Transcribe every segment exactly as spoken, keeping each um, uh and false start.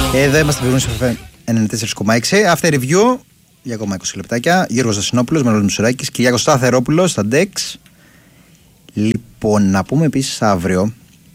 Εδώ είμαστε πηγαίνουμε σε ενενήντα τέσσερα κόμμα έξι. After review για ακόμα είκοσι λεπτάκια. Γιώργος Ζασινόπουλος, Μανώλης Μουσουράκης, Κυριάκος Σταθερόπουλος στα ντεξ. Λοιπόν, να πούμε επίσης αύριο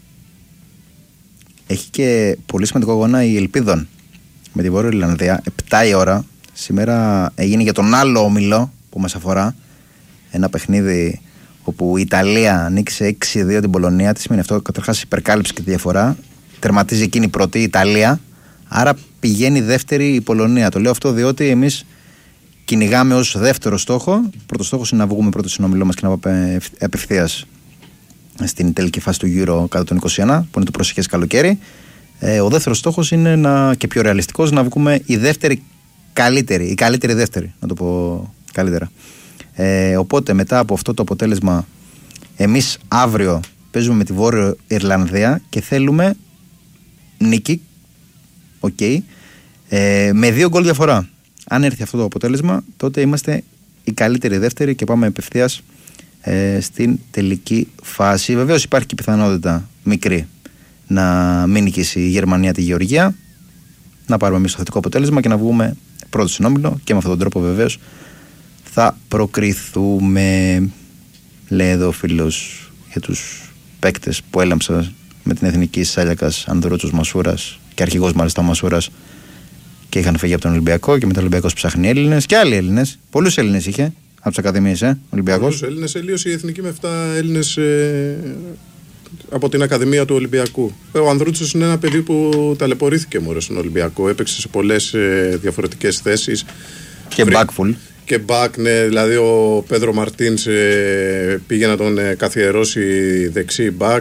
έχει και πολύ σημαντικό αγώνα η Ελπίδων με τη Βόρεια Ιρλανδία. επτά η ώρα. Σήμερα έγινε για τον άλλο όμιλο που μας αφορά. Ένα παιχνίδι όπου η Ιταλία νίκησε έξι δύο την Πολωνία. Τι σημαίνει αυτό? Καταρχάς υπερκάλυψε και τη διαφορά. Τερματίζει εκείνη η πρώτη, η Ιταλία. Άρα πηγαίνει δεύτερη η Πολωνία. Το λέω αυτό διότι εμείς κυνηγάμε ως δεύτερο στόχο. Πρώτο στόχος είναι να βγούμε πρώτο συνομιλό μας και να πάμε απευθείας στην τελική φάση του Euro κατά τον είκοσι ένα, που είναι το προσεχές καλοκαίρι. Ε, ο δεύτερος στόχος είναι να, και πιο ρεαλιστικός, να βγούμε η δεύτερη καλύτερη, η καλύτερη δεύτερη, να το πω καλύτερα. Ε, οπότε μετά από αυτό το αποτέλεσμα, εμείς αύριο παίζουμε με τη Βόρεια Ιρλανδία και θέλουμε νίκη, okay, ε, με δύο γκολ διαφορά. Αν έρθει αυτό το αποτέλεσμα, τότε είμαστε η καλύτερη δεύτερη και πάμε απευθείας ε, στην τελική φάση. Βεβαίως υπάρχει και πιθανότητα μικρή να μην νικήσει η Γερμανία τη Γεωργία, να πάρουμε εμείς το θετικό αποτέλεσμα και να βγούμε πρώτο συνόμιλο και με αυτόν τον τρόπο βεβαίως θα προκριθούμε. Λέει εδώ ο φίλος για τους παίκτες που έλαμψαν με την εθνική Σάλιακας, Ανδρούτσος, Μασούρας και αρχηγός μάλιστα ο Μασούρας και είχαν φύγει από τον Ολυμπιακό και μετά ο Ολυμπιακός ψάχνει Έλληνες και άλλοι Έλληνες. Πολλούς Έλληνες είχε από τις ακαδημίες, ε, Ολυμπιακός. Πολλούς Έλληνες, ελίωσε η εθνική με επτά Έλληνες ε, από την Ακαδημία του Ολυμπιακού. Ο Ανδρούτσος είναι ένα παιδί που ταλαιπωρήθηκε μόνο στον Ολυμπιακό, έπαιξε σε πολλές ε, διαφορετικές θέσεις. Και backfull. Και back, ναι, δηλαδή ο Πέδρο Μαρτίνς ε, πήγε να τον ε, καθιερώσει δεξί back.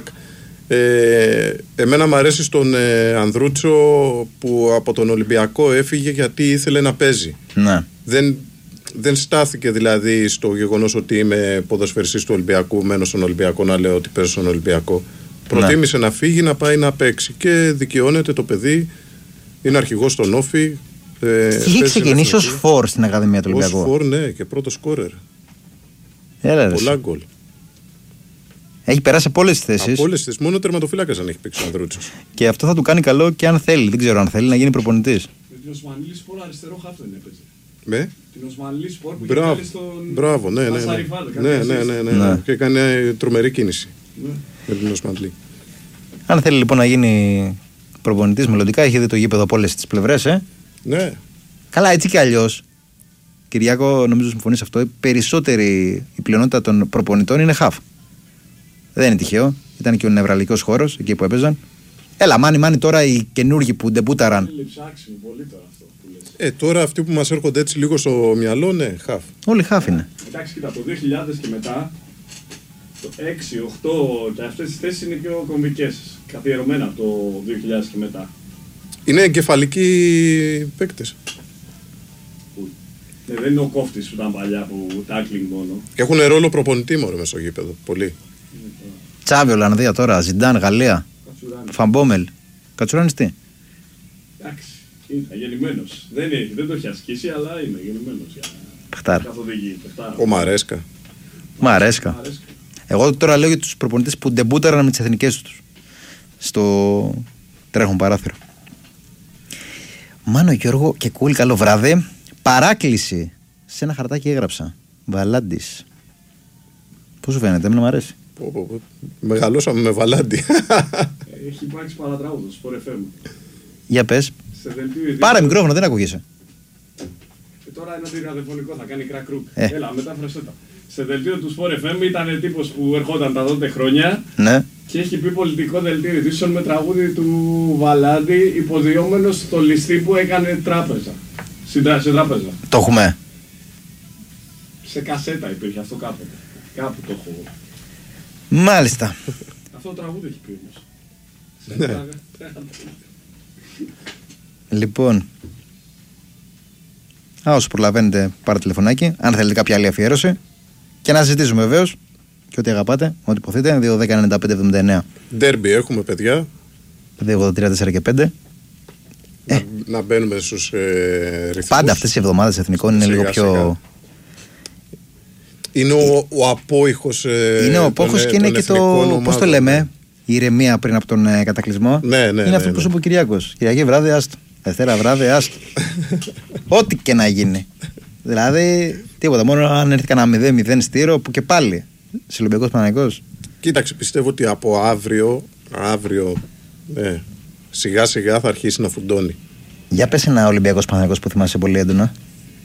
Ε, εμένα μου αρέσει στον ε, Ανδρούτσο που από τον Ολυμπιακό έφυγε γιατί ήθελε να παίζει. Ναι. Δεν, δεν στάθηκε δηλαδή στο γεγονός ότι είμαι ποδοσφαιριστής του Ολυμπιακού, μένω στον Ολυμπιακό να λέω ότι παίζω στον Ολυμπιακό. Προτίμησε ναι. να φύγει, να πάει να παίξει και δικαιώνεται το παιδί, είναι αρχηγός στον Όφη. Ε, είχε ξεκινήσει ως φορ στην Ακαδημία του Ολυμπιακού. Ως φορ, ναι, και πρώτο σκόρερ. Πολλά γκολ. Έχει περάσει από όλες τις θέσεις. Από όλες τις θέσεις. Μόνο τερματοφύλακας αν έχει παίξει ο Ανδρούτσος. Και αυτό θα του κάνει καλό και αν θέλει. Δεν ξέρω αν θέλει να γίνει προπονητής. Με την Οσμανλή Σπορ αριστερό χάφ δεν έπαιζε. Με? Την Οσμανλή Σπορ που Μπράβο. είχε στον. Μπράβο, ναι, ναι. Ναι, ναι, ναι, ναι, ναι, ναι. Και έκανε τρομερή κίνηση. Ναι. Με την Οσμανλή. Αν θέλει λοιπόν να γίνει προπονητής μελλοντικά, έχει δει το γήπεδο από όλες τις πλευρές, ε. Ναι. Καλά, έτσι κι αλλιώς. Κυριάκο, νομίζω συμφωνείς αυτό. Οι περισσότεροι, η πλειονότητα των προπονητών είναι χαφ. Δεν είναι τυχαίο. Ήταν και ο νευραλικός χώρος εκεί που έπαιζαν. Έλα, μάνι, μάνι τώρα οι καινούργοι που ντεμπούταραν. Ε, τώρα αυτοί που μας έρχονται έτσι λίγο στο μυαλό, ναι, χαφ. Όλοι χαφ είναι. Εντάξει, κοίτα, το δύο χιλιάδες και μετά, το έξι, οκτώ και αυτές τις θέσεις είναι πιο κομβικές. Καθιερωμένα από το δύο χιλιάδες και μετά. Είναι εγκεφαλικοί παίκτες. Ναι, δεν είναι ο κόφτης που ήταν παλιά που τάκλινγκ μόνο. Και έχουν ρόλο προπονητή μόνο μες στο γήπεδο. Πολύ. Τσάβη, Ολλανδία τώρα, Ζιντάν, Γαλλία. Φαμπόμελ. Κατσουράνης τι? Εντάξει, είναι γεννημένος. Δεν, δεν το έχει ασκήσει, αλλά είναι γεννημένος για Πεχτάρ. καθοδηγή. Ο Μαρέσκα. Μαρέσκα. Εγώ τώρα λέω για τους προπονητές που ντεμπούταραν με τις εθνικές τους στο τρέχον παράθυρο. Μάνο Γιώργο και Κούλ, καλό βράδυ. Παράκληση. Σε ένα χαρτάκι έγραψα. Βαλάντης. Πώς σου φαίνεται, εμένα μου αρέσει. Πω, πω, πω. Μεγαλώσαμε με Βαλάντι. Έχει υπάρξει παρατράγουδο, Sport εφ εμ. Για πες. Πάρε μικρόφωνο, δεν ακούγεσαι. Και τώρα είναι ραδιοφωνικό, θα κάνει κρακ-κρουκ. Ε. Έλα, μετάφρασέ τα. Σε δελτίο του Sport εφ εμ ήταν τύπος που ερχόταν τα τότε χρόνια. Ναι. Και έχει πει πολιτικό δελτίο ειδήσεων με τραγούδι του Βαλάντι, υποδιόμενος στο ληστή που έκανε τράπεζα. Σε τράπεζα. Το έχουμε. Σε κασέτα υπήρχε αυτό κάποτε. Κάπου το έχω. Μάλιστα. Αυτό το τραγούδι έχει πει όμως. Ναι. Λοιπόν. Α, όσο προλαβαίνετε, πάρε τηλεφωνάκι. Αν θέλετε κάποια άλλη αφιέρωση. Και να συζητήσουμε βεβαίως. Και ό,τι αγαπάτε, ό,τι υποθείτε. δύο δέκα ενενήντα πέντε εβδομήντα εννέα. Ντέρμπι έχουμε, παιδιά. δύο ογδόντα τρία τέσσερα και πέντε. Να, ε. να μπαίνουμε στους ε, ρυθμούς. Πάντα αυτές οι εβδομάδες εθνικών είναι σιγά, λίγο πιο. Σιγά. Είναι ο, ο απόϊχος. Ε, είναι ο απόϊχος και είναι και το. Πώς το λέμε, η ηρεμία πριν από τον ε, κατακλυσμό. Ναι, ναι, είναι ναι, αυτό ναι, που σου είπε ο Κυριάκος. Κυριακή βράδυ, άστο. Δευτέρα βράδυ, άστο. Ό,τι και να γίνει. Δηλαδή, τίποτα. Μόνο αν έρθει κανένα μηδέν μηδέν στήρο που και πάλι. Ολυμπιακός Παναθηναϊκός. Κοίταξε, πιστεύω ότι από αύριο, αύριο ναι, σιγά σιγά θα αρχίσει να φουντώνει. Για πες ένα Ολυμπιακός Παναθηναϊκός που θυμάσαι πολύ έντονα.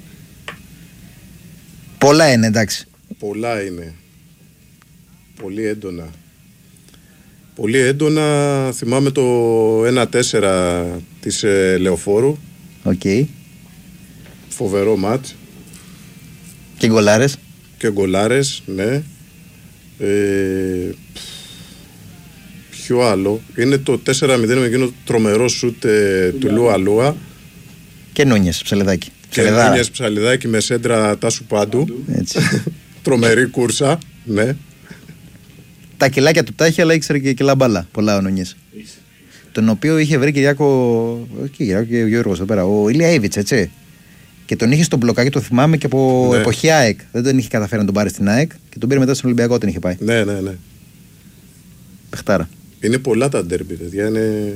Πολλά είναι, εντάξει. Πολλά είναι. Πολύ έντονα. Πολύ έντονα θυμάμαι το ένα τέσσερα της ε, Λεωφόρου. Οκ. Okay. Φοβερό μάτς. Και γκολάρες. Και γκολάρες, ναι. Ε, ποιο άλλο. Είναι το τέσσερα μηδέν με εκείνο το τρομερό σούτ ε, του Λούα Λούα. Και Νούνιες Ψαλιδάκη. Και Νούνιες Ψαλιδάκη με σέντρα Τάσου Πάντου. Έτσι. Τρομερή κούρσα, ναι. Τα κιλάκια του τα είχε, αλλά ήξερε και κιλά μπάλα. Πολλά ο Νούνιες. Τον οποίο είχε βρει Κυριάκο. Όχι Κυριάκο και ο Γιώργος εδώ πέρα. Ο Ηλιαΐβιτς, έτσι. Και τον είχε στο μπλοκάκι, το θυμάμαι και από ναι. εποχή ΑΕΚ. Δεν τον είχε καταφέρει να τον πάρει στην ΑΕΚ και τον πήρε μετά στον Ολυμπιακό, τον είχε πάει. Ναι, ναι, ναι. Πεχτάρα. Είναι πολλά τα ντέρμπι, παιδιά. Είναι...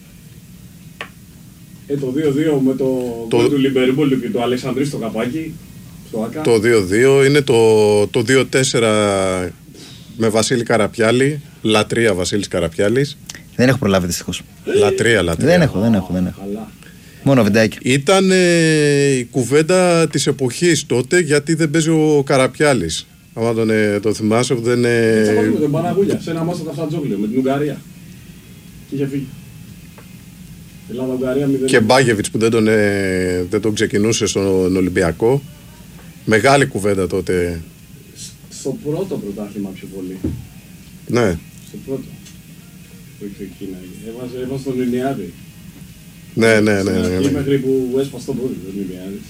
Ε, το δύο δύο με το, το... του Λιμπερμπούλου και του Αλεξανδρίου στο καπάκι. Στο ΑΚΑ. Το δύο δύο είναι το, το δύο τέσσερα με Βασίλη Καραπιάλη. Λατρεία Βασίλης Καραπιάλης. Δεν έχω προλάβει δυστυχώς. Λατρεία, λατρεία. Δεν έχω, δεν έχω. Δεν έχω. Καλά. Μόνο βιντεάκι. Ήταν ε, η κουβέντα της εποχής τότε, γιατί δεν παίζει ο Καραπιάλης. Άμα τον ε, το θυμάσαι που δεν... Ε... Θα με τον Παναγούλια, σε ένα μάσο τα Φατζόγλιο με την Ουγγαρία. Και είχε φύγει. Ελλάδα-Ουγγαρία μηδέν. Και Μπάγεβιτς που δεν τον, ε, δεν τον ξεκινούσε στον Ολυμπιακό. Μεγάλη κουβέντα τότε. Στο πρώτο πρωτάθλημα πιο πολύ. Ναι. Στο πρώτο. Που είχε εκείνα. Έβαζε, έβαζε τον Ινιάδη. Ναι, ναι, ναι. ναι, ναι. Μέχρι που έσπασε τον πόδι, δεν είναι Ινιάδης.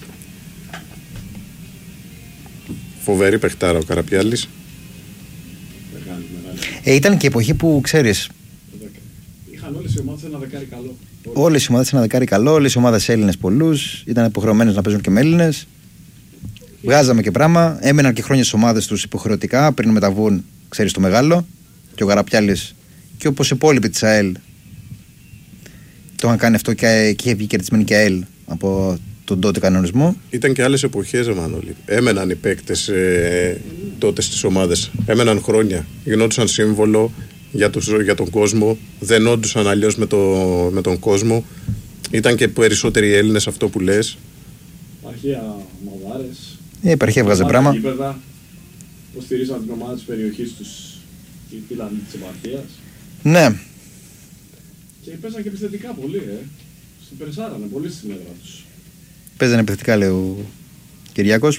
Φοβερή παιχτάρα ο Καραπιάλης. Μεγάλη, μεγάλη. Ε, ήταν και η εποχή που ξέρεις. Είχαν όλες οι ομάδες ένα δεκάρι καλό. Όλες οι ομάδες ένα δεκάρι καλό, όλες οι ομάδες Έλληνες πολλούς. Ήταν υποχρεωμένες να παίζουν και με Έλληνες. Βγάζαμε και πράγμα. Έμεναν και χρόνια στις ομάδες τους υποχρεωτικά πριν μεταβούν, ξέρεις, το μεγάλο. Και ο Καραπιάλης και όπως οι υπόλοιποι της ΑΕΛ το είχαν κάνει αυτό και, και είχε βγει κερδισμένη και ΑΕΛ από τον τότε κανονισμό. Ήταν και άλλες εποχές, Μανώλη. Έμεναν οι παίκτες ε, τότε στις ομάδες. Έμεναν χρόνια. Γινόντουσαν σύμβολο για, τους, για τον κόσμο. Δενόντουσαν αλλιώς με, το, με τον κόσμο. Ήταν και περισσότεροι Έλληνες, αυτό που λες. Επαρχία ομαδάρες. Η επαρχία έβγαζε πράγμα. Γήπεδα. Υποστηρίζαν την ομάδα της περιοχής τους οι φίλοι της επαρχίας. Ναι. Και παίζαν και επιθετικά πολύ, ε. Στην περσάρανε πολύ στην έδρα τους. Παίζανε επιθετικά, λέει ο Κυριάκος.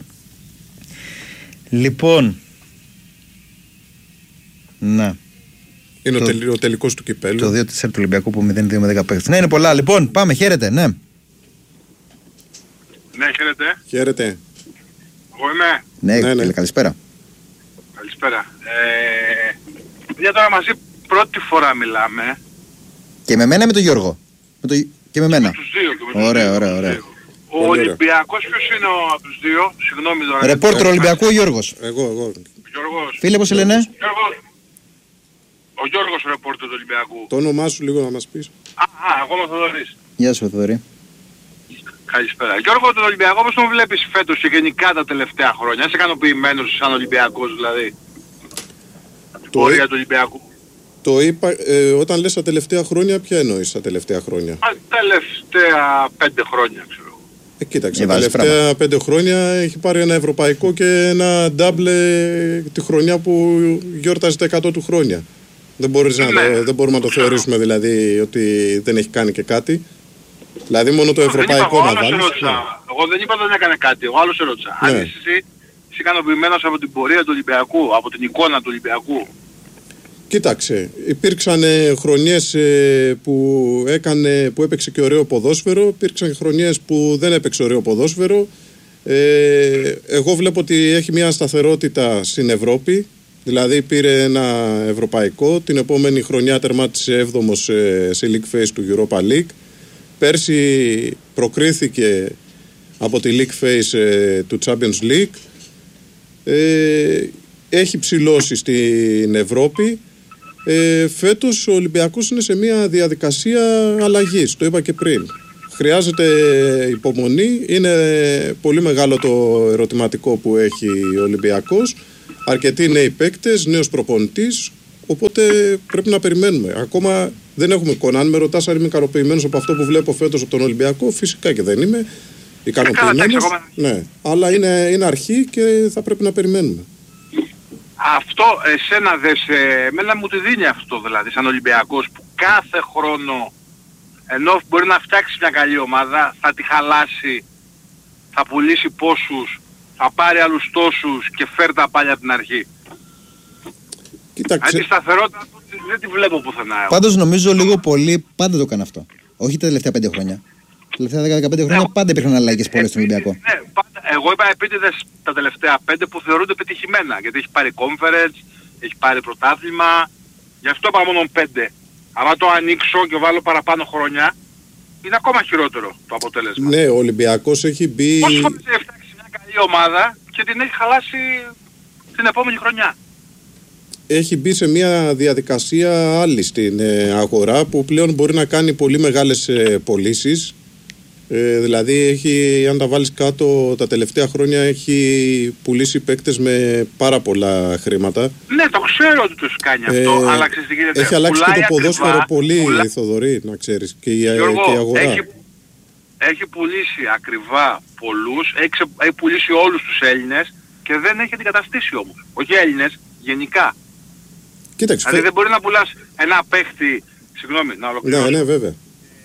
Λοιπόν. Να. Είναι το, ο, τελ, ο τελικός του κυπέλλου. Το δύο τέσσερα του Ολυμπιακού που μηδέν δύο με δέκα παίκτες. Ναι, είναι πολλά. Λοιπόν, πάμε, χαίρετε, ναι. Ναι, χαίρετε. Χαίρετε. Εγώ είμαι. Ναι, ναι, ναι. Κύριε, καλησπέρα. Καλησπέρα. Ε, για τώρα μαζί πρώτη φορά μιλάμε. Και με μένα με τον Γιώργο. Με το... Και με μένα. Με τους δύο. Και με τους Ωραία, δύο. ωραία, ωραία. Ο Ολυμπιακός ποιος είναι ο, από τους δύο, συγγνώμη τώρα. Ρεπόρτερ Ολυμπιακού ο Γιώργος. Εγώ, εγώ. Γιώργος. Φίλε, πώς σε λένε? Γιώργος. Ο Γιώργος ο ρεπόρτερ του Ολυμπιακού. Το όνομά σου λίγο να μας πεις. Α, α εγώ είμαι ο Θοδωρής. Γεια σου, Θοδωρή. Καλησπέρα. Γιώργο, τον Ολυμπιακό πώς τον βλέπεις φέτος και γενικά τα τελευταία χρόνια? Είσαι ικανοποιημένος σαν Ολυμπιακός δηλαδή? Το πορεία του Ολυμπιακού. Το είπα, ε, όταν λες τα τελευταία χρόνια, ποια εννοείς τα τελευταία χρόνια? Τα τελευταία πέντε χρόνια ξέρω. Ε, κοίταξε, Ε, τα τελευταία πράγμα. πέντε χρόνια έχει πάρει ένα ευρωπαϊκό και ένα ντάμπλε τη χρονιά που γιόρταζε τα εκατό του χρόνια. Δεν, μπορείς Ναι, να το, δεν μπορούμε να το ξέρω. θεωρήσουμε δηλαδή ότι δεν έχει κάνει και κάτι. Δηλαδή μόνο το Δεν είπα, ευρωπαϊκό εγώ να άλλος βάλεις. ερώτησα. Εγώ δεν είπα ότι δεν έκανε κάτι. Εγώ άλλος ερώτησα. Αν Ναι. είσαι εσύ είσαι ικανοποιημένος από την πορεία του Ολυμπιακού, από την εικόνα του Ολυμπιακού? Κοίταξε, υπήρξαν ε, χρονιές ε, που, έκανε, που έπαιξε και ωραίο ποδόσφαιρο, υπήρξαν χρονιές που δεν έπαιξε ωραίο ποδόσφαιρο. Ε, εγώ βλέπω ότι έχει μια σταθερότητα στην Ευρώπη, δηλαδή πήρε ένα ευρωπαϊκό, την επόμενη χρονιά τερμάτισε έβδομος ε, σε League Phase του Europa League. Πέρσι προκρίθηκε από τη League Phase ε, του Champions League. Ε, έχει ψηλώσει στην Ευρώπη. Ε, φέτος ο Ολυμπιακός είναι σε μια διαδικασία αλλαγής, το είπα και πριν. Χρειάζεται υπομονή. Είναι πολύ μεγάλο το ερωτηματικό που έχει ο Ολυμπιακός. Αρκετοί νέοι παίκτες, νέος προπονητής. Οπότε πρέπει να περιμένουμε. Ακόμα δεν έχουμε εικόνα. Αν με ρωτάς αν είμαι ικανοποιημένος από αυτό που βλέπω φέτος από τον Ολυμπιακό, φυσικά και δεν είμαι ικανοποιημένος. Ναι, αλλά είναι, είναι αρχή και θα πρέπει να περιμένουμε. Αυτό εσένα δε σε... Εμένα μου τη δίνει αυτό δηλαδή σαν Ολυμπιακός που κάθε χρόνο ενώ μπορεί να φτιάξει μια καλή ομάδα θα τη χαλάσει, θα πουλήσει πόσους, θα πάρει άλλους τόσους και φέρει τα πάλι από την αρχή. Κοίταξε. Αν τη σταθερότητα δεν τη βλέπω πουθενά. Πάντως νομίζω λίγο πολύ πάντα το έκανε αυτό. Όχι τα τελευταία πέντε χρόνια. Τα τελευταία δέκα δεκαπέντε χρόνια ναι, πάντα υπήρχαν αλλαγές πολλές στον Ολυμπιακό. Ναι, πάντα, εγώ είπα επίτηδες τα τελευταία πέντε που θεωρούνται πετυχημένα. Γιατί έχει πάρει conference, έχει πάρει πρωτάθλημα. Γι' αυτό είπα μόνο πέντε. Αν το ανοίξω και βάλω παραπάνω χρόνια, είναι ακόμα χειρότερο το αποτέλεσμα. Ναι, ο Ολυμπιακός έχει μπει... Πόσες φορές έχει φτιάξει μια καλή ομάδα και την έχει χαλάσει την επόμενη χρονιά. Έχει μπει σε μια διαδικασία άλλη στην ε, αγορά που πλέον μπορεί να κάνει πολύ μεγάλες ε, πωλήσεις. Ε, δηλαδή έχει, αν τα βάλεις κάτω τα τελευταία χρόνια έχει πουλήσει παίκτες με πάρα πολλά χρήματα. Ναι, το ξέρω ότι τους κάνει αυτό, ε, αλλά ξέρεις τι γίνεται. Έχει αλλάξει και το ποδόσφαιρο ακριβά, πολύ, πουλά... Θοδωρή, να ξέρεις, και η, Γιώργο, και η αγορά. Έχει, έχει πουλήσει ακριβά πολλούς, έχει, ξε, έχει πουλήσει όλους τους Έλληνες και δεν έχει αντικαταστήσει όμως. Όχι Έλληνες, γενικά. Κοίταξε, δηλαδή φε... δεν μπορεί να πουλάς ένα παίχτη, συγγνώμη, να ολοκληρώσω. Ναι, ναι, βέβαια.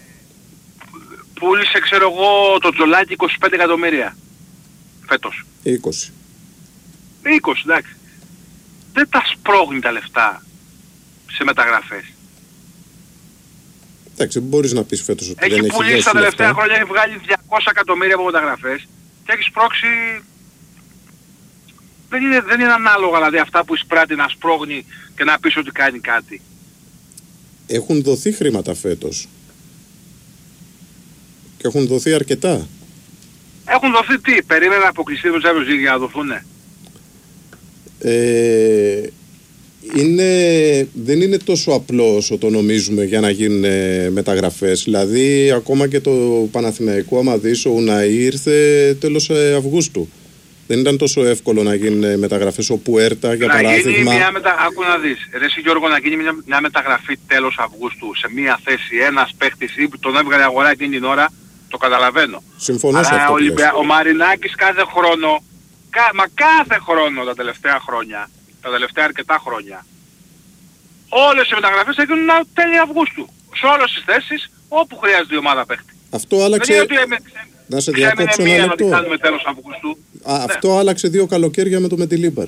Πούλησε, ξέρω εγώ, το Τζολάκι είκοσι πέντε εκατομμύρια φέτος. είκοσι. είκοσι, εντάξει. Δεν τα σπρώχνει τα λεφτά σε μεταγραφές. Εντάξει, μπορείς να πεις φέτος ότι έχει δεν έχει πουλήσει δώσει τα τελευταία λεφτά. χρόνια, έχει βγάλει διακόσια εκατομμύρια από μεταγραφές και έχει σπρώξει... Δεν είναι, δεν είναι ανάλογα δηλαδή αυτά που εισπράττει να σπρώχνει και να πεις ότι κάνει κάτι. Έχουν δοθεί χρήματα φέτος. Και έχουν δοθεί αρκετά. Έχουν δοθεί τι, περίμενα να αποκλειστεί το Champions League για να δοθούνε. Ε, είναι, δεν είναι τόσο απλό όσο το νομίζουμε για να γίνουν μεταγραφές. Δηλαδή ακόμα και το Παναθηναϊκό, άμα δεις, ο Ουναή ήρθε τέλος Αυγούστου. Δεν ήταν τόσο εύκολο να γίνουν μεταγραφές. Ο Πουέρτα, για να παράδειγμα... Γίνει μια μετα... Άκου να δεις. Ρε εσύ Γιώργο, να γίνει μια, μια μεταγραφή τέλος Αυγούστου σε μια θέση ένας παίχτης ή που τον έβγαλε αγορά εκείνη την ώρα, το καταλαβαίνω. Συμφωνώ σε αυτό. Ολυμπια... Ο Μαρινάκης κάθε χρόνο, κα... μα κάθε χρόνο τα τελευταία χρόνια, τα τελευταία αρκετά χρόνια, όλες οι μεταγραφές θα γίνουν τέλη Αυγούστου. Σε όλες τις θέσεις όπου χρειάζεται η ομάδα παίχτη. Αυτό άλλαξε... Δεν είναι ότι να σε διακόψω ένα λεπτό. Να κάνουμε τέλος Αυγούστου. Α, ναι. Αυτό άλλαξε δύο καλοκαίρια με το Μεντιλίμπαρ.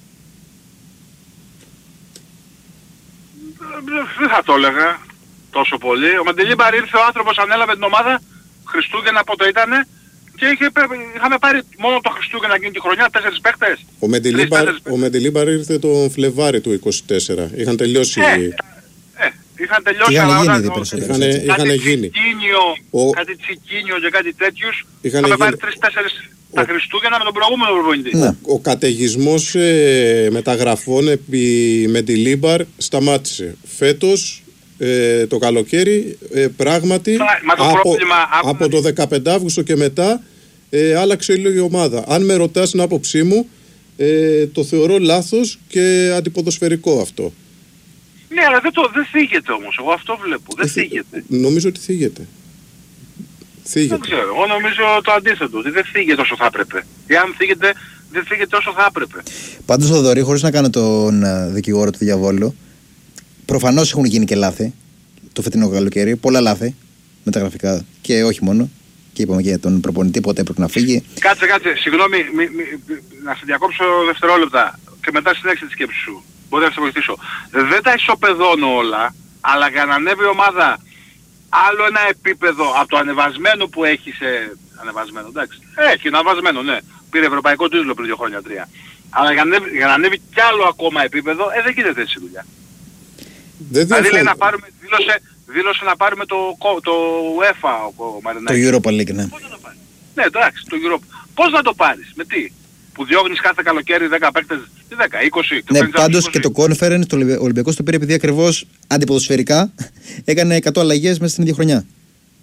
Δεν θα το έλεγα τόσο πολύ. Ο Μεντιλίμπαρ ήρθε, ο άνθρωπος ανέλαβε την ομάδα Χριστούγεννα πότε ήτανε και είχε, είχαμε πάρει μόνο το Χριστούγεννα εκείνη τη χρονιά τέσσερις παίχτες. Ο Μεντιλίμπαρ, ο Μεντιλίμπαρ ήρθε τον Φλεβάρι του είκοσι τέσσερα. Είχαν τελειώσει... Ε, ε, είχαν τελειώσει, αλλά όταν είχαν, είχαν γίνει. Τσικίνιο, ο... κάτι τσικίνιο και κάτι τέτοιους, είχαμε πάρει τρεις-τέσσερις τα Χριστούγεννα με τον προηγούμενο προπονητή. Ναι. Ο καταιγισμός ε, μεταγραφών επί Μεντιλίμπαρ σταμάτησε. Φέτος ε, το καλοκαίρι ε, πράγματι Μα, το από, πρόβλημα, από το δεκαπέντε Αυγούστου και μετά ε, άλλαξε λίγο η ομάδα. Αν με ρωτάς την άποψή μου, ε, το θεωρώ λάθος και αντιποδοσφαιρικό αυτό. Ναι, αλλά δεν, το, δεν θίγεται όμως. Εγώ αυτό βλέπω. Δεν θίγεται. Νομίζω ότι θίγεται. Θίγεται. Δεν ξέρω. Εγώ νομίζω το αντίθετο. Ότι δεν θίγεται όσο θα έπρεπε. Εάν θίγεται, δεν θίγεται όσο θα έπρεπε. Πάντως, Θοδωρή, χωρίς να κάνω τον δικηγόρο του διαβόλου, προφανώς έχουν γίνει και λάθη το φετινό καλοκαίρι. Πολλά λάθη μεταγραφικά και όχι μόνο. Και είπαμε και για τον προπονητή πότε έπρεπε να φύγει. Κάτσε, κάτσε. Συγγνώμη, μη, μη, να σε διακόψω δευτερόλεπτα και μετά συνέχισε τη σκέψη σου. Μπορεί να σε βοηθήσω. Δεν τα ισοπεδώνω όλα, αλλά για να ανέβει η ομάδα άλλο ένα επίπεδο από το ανεβασμένο που έχει σε... Ανεβασμένο, εντάξει. Έχει ανεβασμένο, ναι. Πήρε ευρωπαϊκό τίτλο πριν δύο χρόνια, τρία. Αλλά για να ανέβει, για να ανέβει κι άλλο ακόμα επίπεδο, ε, δεν γίνεται έτσι δουλειά. Δεν δηλαδή λέει να πάρουμε, δήλωσε, δήλωσε να πάρουμε το, το UEFA ο Μαρινάκης. Το Europa League, ναι. Πώς να το πάρεις. Ναι, εντάξει, το Europa. Πώς να το πάρεις, με τι. Που διώχνεις κάθε καλοκαίρι δέκα παίκτες, δέκα, είκοσι. Ναι, πάντως και το Conference, το Ολυμπιακός το πήρε επειδή ακριβώς αντιποδοσφαιρικά έκανε εκατό αλλαγές μέσα στην ίδια χρονιά.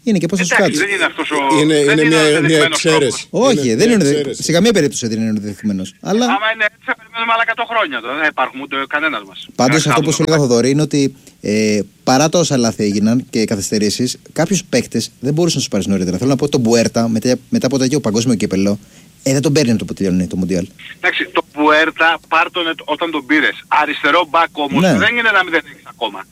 Είναι και πώς θα σου κάτσει. Δεν είναι αυτός ο. Είναι, είναι, είναι μια, μια εξαίρεση. Όχι, είναι δεν μια είναι, εξαίρεση. σε καμία περίπτωση δεν είναι ενδεδειγμένος. Αλλά... Άμα είναι έτσι, θα περιμένουμε άλλα εκατό χρόνια τώρα. Δεν υπάρχουν ούτε κανένας μας. Πάντως αυτό που σου λέγα, Θοδωρή, είναι ότι ε, παρά τα όσα λάθη έγιναν και καθυστερήσεις, κάποιους παίκτες δεν μπορούσαν να τους πάρεις νωρίτερα. Θέλω να πω τον Μπουέρτα μετά, μετά από το παγκόσμιο κύπελλο, ε, δεν τον παίρνει από το τελειώνει το Μουντιάλ. Εντάξει, το Μπουέρτα πάρ' τον όταν τον πήρες. Αριστερό μπακ όμως Ναι. δεν είναι ένα μηδέν έξι ακόμα.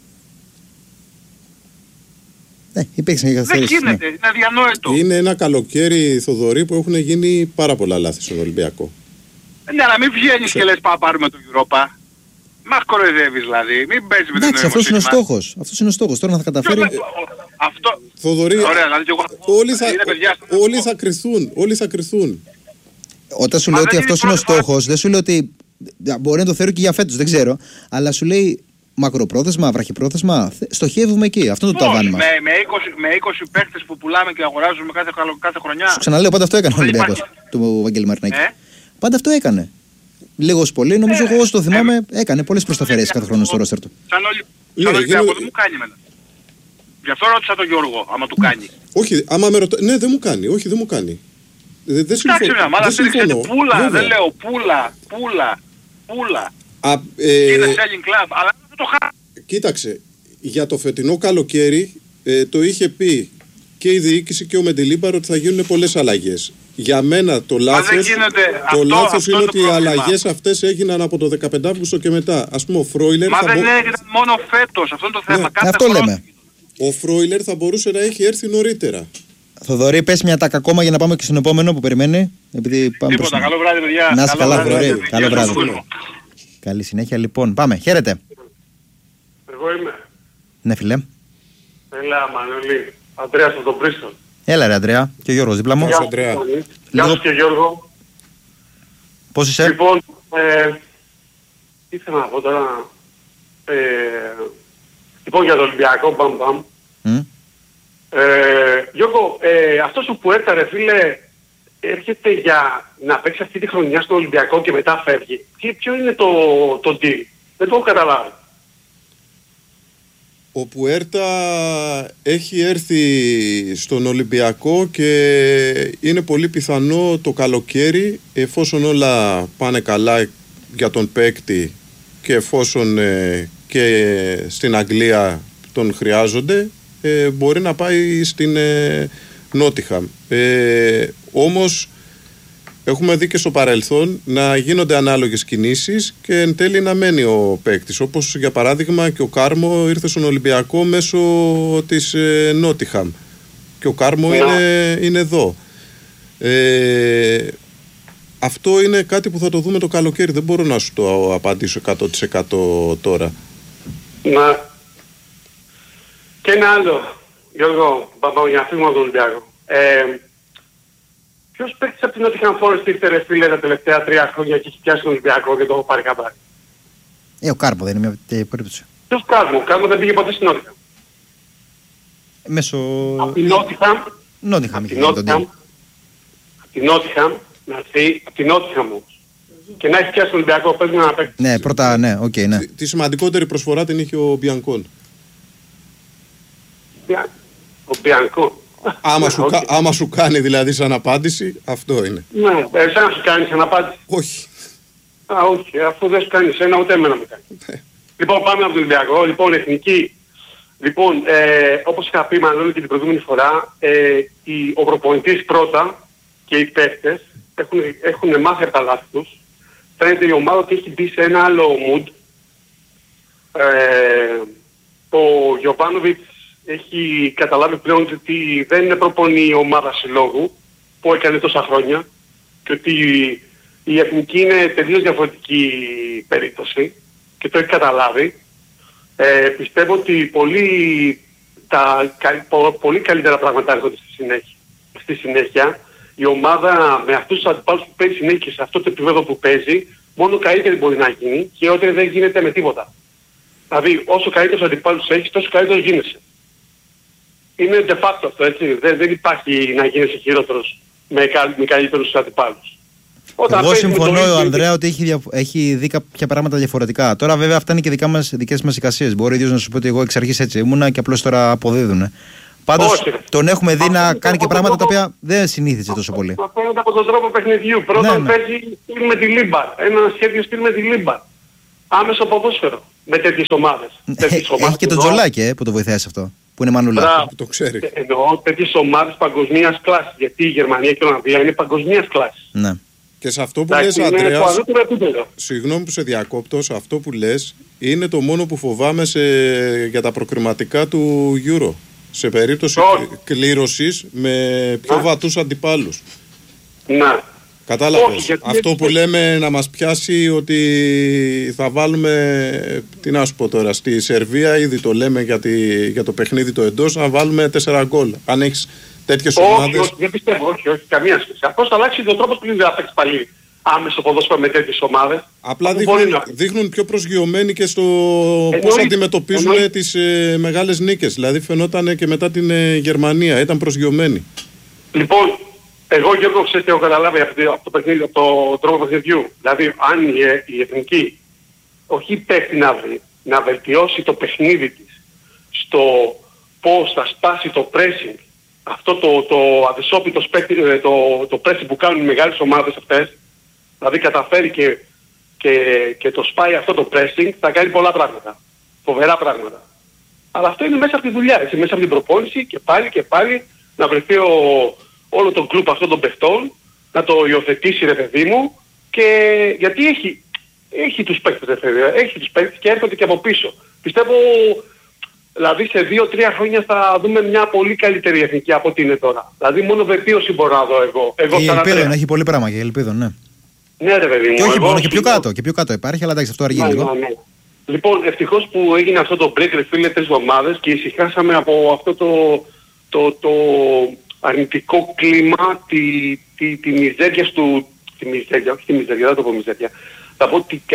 Ε, υπήρξαν και Δεν καθυστερήσεις. γίνεται, Ναι. είναι αδιανόητο. Είναι ένα καλοκαίρι, Θοδωρή, που έχουν γίνει πάρα πολλά λάθη στον Ολυμπιακό. Ναι, αλλά μην βγαίνεις και λες πάμε πάρουμε το Europa. Μας κοροϊδεύεις δηλαδή, μην παίζεις με την Εντάξει, αυτός είναι ο νοημοσύνη μας. στόχος. Αυτός είναι ο στόχος. Τώρα να θα καταφέρει. Ποιος- Αυτό... Θοδωρή, Ωραία, δηλαδή και εγώ... όλοι θα, Είναι παιδιά, όλοι θα κρυθούν. Όλοι θα κρυθούν. Όταν σου Μα λέω δεν ότι είναι αυτός είναι ο πρώτη φορά. στόχος, δεν σου λέω ότι. Μπορεί να το θεωρώ και για φέτος, δεν ξέρω. Αλλά σου λέει μακροπρόθεσμα, βραχυπρόθεσμα. θε- Στοχεύουμε εκεί. Αυτό είναι το Πώς, ταβάνι μας. με, με, είκοσι, με είκοσι παίκτες που πουλάμε και αγοράζουμε κάθε, καλο- κάθε χρονιά. Σου ξαναλέω, πάντα αυτό έκανε ο Δεν Ολυμπιακός υπάρχει. του Βαγγέλη Μαρινάκη. Ε? Πάντα αυτό έκανε. Λίγο πολύ, νομίζω Ε, εγώ όσο το ε, θυμάμαι, έκανε πολλές προσταφαιρέσεις κάθε χρόνο στο ρόστερ του. Σαν όλοι, Ναι, σαν Ολυμπιακό γίνω- δεν μου κάνει εμένα. Γι' αυτό ρώτησα τον Γιώργο, άμα του κάνει. Όχι, άμα με ρωτά... Ναι, δεν μου κάνει. Όχι, δεν μου κάνει. Δεν, δεν Εντάξει, συμφωνώ. μια μάνα δεν θέλει κάτι συμφωνώ. πουλα, Βέβαια. δεν λέω πουλα, πουλα, πουλα. Α, ε, Είναι selling club, αλλά δεν το χάσει. Κοίταξε, για το φετινό καλοκαίρι ε, το είχε πει και η διοίκηση και ο Μεντιλίμπαρ ότι θα γίνουν πολλές αλλαγές. Για μένα το λάθος, γίνεται. το Αυτό- λάθος αυτό είναι είναι ότι το οι πρόβλημα. αλλαγές αυτές έγιναν από το δεκαπέντε Αυγούστου και μετά. Ας πούμε ο Φρόιλερ Μα θα, δεν μπο... έγινε μόνο φέτος, αυτό είναι το θέμα. Ναι, Κάθε αυτό χρόνο. λέμε. ο Φρόιλερ θα μπορούσε να έχει έρθει νωρίτερα. Θοδωρή, πες μια τάκα ακόμα για να πάμε και στον επόμενο που περιμένει. Επειδή πάμε προς Τίποτα, τον- καλό βράδυ παιδιά. Να είσαι Καλό καλά, βράδυ. Θοδωρή. Καλό Γεια βράδυ. στον κόσμο. Καλή συνέχεια λοιπόν. Πάμε, χαίρετε. Εγώ είμαι. Ναι, φιλέ. Έλα, Μανολή. Αντρέας από τον Πρίστον. Έλα, ρε Αντρέα. Και ο Γιώργος δίπλα μου. Γεια σου, Αντρέα. Γεια Λίγο- σου και Γιώργο. Πώς είσαι? Λοιπόν, ε, τι ήθελα να πω τώρα. Ε, λοιπόν, για το Ολυμπιακό, μπαμ μπαμ. Μμ. Ε, Γιώργο, ε, αυτός ο Πουέρτα, ρε φίλε, έρχεται για να παίξει αυτή τη χρονιά στο Ολυμπιακό και μετά φεύγει. Τι, ποιο είναι το, το deal? Δεν το έχω καταλάβει. Ο Πουέρτα έχει έρθει στον Ολυμπιακό και είναι πολύ πιθανό το καλοκαίρι, εφόσον όλα πάνε καλά για τον παίκτη και εφόσον ε, και στην Αγγλία τον χρειάζονται, ε, μπορεί να πάει στην ε, Νότιχαμ. Ε, όμως έχουμε δει και στο παρελθόν να γίνονται ανάλογες κινήσεις και εν τέλει να μένει ο παίκτης. Όπως για παράδειγμα και ο Κάρμο ήρθε στον Ολυμπιακό μέσω της ε, Νότιχαμ. Και ο Κάρμο Ναι. είναι, είναι εδώ. Ε, αυτό είναι κάτι που θα το δούμε το καλοκαίρι. Δεν μπορώ να σου το απαντήσω εκατό τοις εκατό τώρα. Να. Και ένα άλλο, Γιώργο, πάμε για να φύγουμε από τον Ολυμπιακό. Ε, ποιος παίκτης από την Nottingham Forest ήρθε ρε φίλε τα τελευταία τρία χρόνια και έχει πιάσει τον Ολυμπιακό και το έχω πάρει καμπάρι? Ε, ο Κάρπο δεν είναι μια τέτοια περίπτωση. Ποιος Κάρμο? Κάρμο δεν πήγε ποτέ στην Nottingham. Μέσω. Από την Nottingham, Νότιχαμ από είχε την γίνει τον Nottingham, deal. από την Nottingham, να έρθει, από την Nottingham όμως. Και να έχει πιάσει τον Ολυμπιακό, πες μου να παίξει. Ναι, πρώτα, ναι, οκ, ναι. Τη, τη σημαντικότερη προσφορά την είχε ο Μπιανκόν. Ο Μπιανκό. Άμα, σου, Οκ. κα- άμα σου κάνει δηλαδή σαν απάντηση, αυτό είναι. Ναι, εσένα σου κάνει ένα απάντηση. Όχι. Α, όχι, αφού δεν σου κάνει εσένα, ούτε εμένα με κάνει. Λοιπόν, πάμε από τον Ολυμπιακό. Λοιπόν, εθνική. Λοιπόν, ε, όπως είχα πει μάλλον και την προηγούμενη φορά, ε, η, ο προπονητής πρώτα και οι παίκτες έχουν, έχουν μάθει από τα λάθη τους. Φαίνεται η ομάδα ότι έχει μπει σε ένα άλλο mood. Ε, ο Γιοβάνοβιτς έχει καταλάβει πλέον ότι δεν είναι προπονή η ομάδα συλλόγου που έκανε τόσα χρόνια και ότι η εθνική είναι τελείως διαφορετική περίπτωση και το έχει καταλάβει. Ε, πιστεύω ότι πολύ, τα, κα- πο- πολύ καλύτερα πράγματα έρχονται στη συνέχεια. Στη συνέχεια η ομάδα με αυτούς τους αντιπάλους που παίζει συνέχεια και σε αυτό το επίπεδο που παίζει, μόνο καλύτερη μπορεί να γίνει και όταν δεν γίνεται με τίποτα. Δηλαδή όσο καλύτερους αντιπάλους έχεις, τόσο καλύτερος γίνεσαι. Είναι de facto αυτό, έτσι. Δεν, δεν υπάρχει να γίνεσαι χειρότερος με, κα, με καλύτερους αντιπάλους. Όταν Εγώ παίζεις με το συμφωνώ, ίδιο- ο Ανδρέα, ότι έχει, δια- έχει δει κάποια πράγματα διαφορετικά. Τώρα, βέβαια, αυτά είναι και δικά μας, δικές μας εικασίες. Μπορεί ο ίδιος να σου πει ότι εγώ εξ αρχής έτσι ήμουνα και απλώς τώρα αποδίδουν. Πάντως τον έχουμε δει να κάνει και πράγματα τα οποία δεν συνήθιζε τόσο πολύ. Μα φαίνεται από τον τρόπο παιχνιδιού. Πρώτον ναι, ναι. παίζει στυλ με τη Λίμπαρ. Ένα σχέδιο στυλ με τη Λίμπαρ. Άμεσο ποδόσφαιρο. Με τέτοιες ομάδες. Έχει και τον Τζολάκη ε, που το βοηθάει σε αυτό. Που είναι Μανούλα. Που το ξέρει. Εννοώ τέτοιες ομάδες παγκοσμίας κλάσης. Γιατί η Γερμανία και η Ολλανδία είναι παγκοσμίας κλάσης. Ναι. Και σε αυτό που λες, Αντρέα, συγγνώμη που σε διακόπτω, σε αυτό που λες είναι το μόνο που φοβάμαι σε, για τα προκριματικά του Euro. Σε περίπτωση oh. κλήρωσης με πιο ah. βατούς αντιπάλους. Να. Κατάλαβες. Oh, αυτό που λέμε να μας πιάσει ότι θα βάλουμε, τι να σου πω τώρα, στη Σερβία ήδη το λέμε για, τη, για το παιχνίδι το εντός, να βάλουμε τέσσερα γκολ. Αν έχεις τέτοιες όχι, ομάδες... Όχι, δεν πιστεύω, όχι, όχι, καμία σχέση. Απλώς θα αλλάξει ο τρόπος που δεν θα παίξει πάλι άμεσο ποδόσφαιρο με τέτοιες ομάδες. Απλά δείχνουν, να... δείχνουν πιο προσγειωμένοι και στο Εννοεί, πώς αντιμετωπίζουν εννοεί. τις ε, μεγάλες νίκες. Δηλαδή φαινόταν και μετά την ε, Γερμανία, ήταν προσγειωμένοι. Λοιπόν, εγώ Γιώργο ξέρεις τι έχω καταλάβει από το, από το, παιχνίδι, από το τρόπο παιχνιδιού. Δηλαδή αν η, η εθνική όχι πρέπει να, να βελτιώσει το παιχνίδι της στο πώς θα σπάσει το pressing, αυτό το, το αδυσόπιτο το, το pressing που κάνουν οι μεγάλες ομάδες αυτές, δηλαδή καταφέρει και, και, και το σπάει αυτό το pressing, θα κάνει πολλά πράγματα. Φοβερά πράγματα. Αλλά αυτό είναι μέσα από τη δουλειά, έτσι, μέσα από την προπόνηση και πάλι και πάλι να βρεθεί ο, όλο το κλουμπ αυτών των παιχτών, να το υιοθετήσει ρε παιδί μου, και γιατί έχει, έχει τους παίκτες ρε παιδί, έχει τους παίκτες και έρχονται και από πίσω. Πιστεύω, δηλαδή σε δύο τρία χρόνια θα δούμε μια πολύ καλύτερη εθνική από ό,τι είναι τώρα. Δηλαδή μόνο βελτίωση μπορώ να δω εγώ. εγώ και η Ελπίδων, έχει πολύ πράγμα και η Ελπίδων, ναι. Ναι ρε παιδί μου. Και όχι εγώ, μόνο, και πιο κάτω, και πιο κάτω υπάρχει, αλλά εντάξει αυτό αργεί ναι, λίγο. Ναι, ναι. Λοιπόν, ευτυχώς που έγινε αυτό το break ρε φίλε τρεις εβδομάδες και ησυχάσαμε από αυτό το, το, το αρνητικό κλίμα, τη, τη, τη μιζέρια του, τη μιζέρια, όχι τη μιζέρια, δεν το πω μιζέρια, θα πω την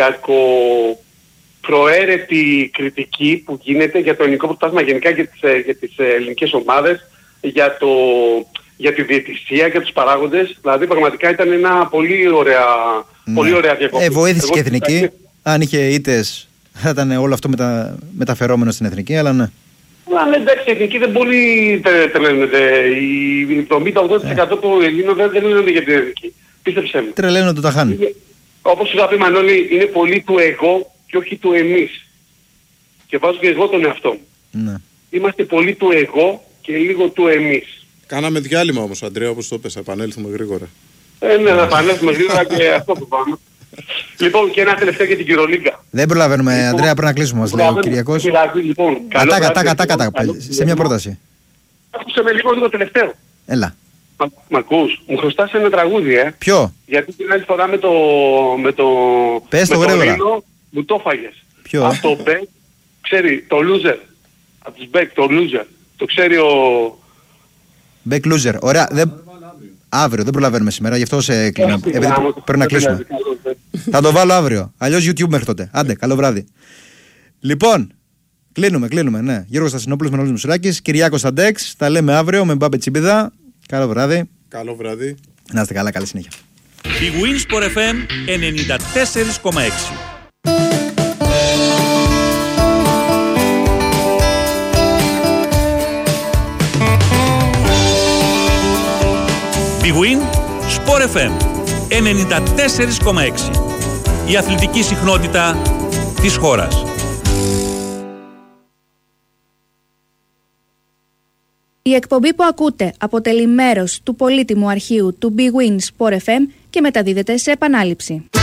κακοπροαίρετη κριτική που γίνεται για το ελληνικό πρωτάθλημα γενικά για τις, για τις ελληνικές ομάδες, για, το, για τη διαιτησία, για τους παράγοντες. Δηλαδή πραγματικά ήταν ένα πολύ ωραία, ναι. πολύ ωραία διακοπή. Ε, βοήθησε και εθνική, θα... αν είχε ήττες θα ήταν όλο αυτό μετα... μεταφερόμενο στην εθνική, αλλά ναι. Αλλά εντάξει, η εθνική δεν πολύ τρελαίνεται. Οι εβδομήντα με ογδόντα τοις εκατό των Ελλήνων δεν τρελαίνονται για την εθνική. Πίστεψέ με. Τρελαίνονται το τα χάνει. Όπως σου είχα πει Μανώλη, είναι πολύ του εγώ και όχι του εμείς. Και βάζω και εγώ τον εαυτό μου. Ναι. Είμαστε πολύ του εγώ και λίγο του εμείς. Κάναμε διάλειμμα όμως, Αντρέα, όπως το πες, θα επανέλθουμε γρήγορα. Ε, ναι, θα επανέλθουμε γρήγορα και αυτό που πάμε. Λοιπόν, και ένα τελευταίο για την Κυρολίγκα. Δεν προλαβαίνουμε, λοιπόν, Αντρέα, πρέπει να κλείσουμε, μας λέει ο Κυριακός. Λοιπόν, Ατάκα, ατάκα, ατάκα, σε μια πρόταση. Άκουσε με λίγο το τελευταίο. Έλα. Μα, μ' ακούς, μου χρωστάς ένα τραγούδι, ε. Ποιο? Γιατί την άλλη φορά με το... με το... Πες το γρήγορα. Ρήνο, μου το φάγες. Ποιο? Από το Beck, ξέρει, το Loser. Από τους Beck, το Loser. Το ξέρει ο... Beck Loser. Ωραία, δεν... Αύριο, δεν προλαβαίνουμε σήμερα, γι' αυτό σε κλείνω. Επειδή πρέπει να κλείσουμε. Θα το βάλω αύριο. Αλλιώς YouTube μέχρι τότε. Άντε, καλό βράδυ. Λοιπόν, κλείνουμε, κλείνουμε. Ναι. Γιώργος Στασινόπουλος, Μανώλης Μουσουράκης, Κυριάκος Αντέξ. Τα λέμε αύριο με Μπάμπε Τσιμπίδα. Καλό βράδυ. Καλό βράδυ. Να είστε καλά, καλή συνέχεια. Η Winsport εφ εμ ενενήντα τέσσερα κόμμα έξι. Big Win Sport εφ εμ ενενήντα τέσσερα κόμμα έξι. Η αθλητική συχνότητα της χώρας. Η εκπομπή που ακούτε αποτελεί μέρος του πολύτιμου αρχείου του Big Win Sport εφ εμ και μεταδίδεται σε επανάληψη.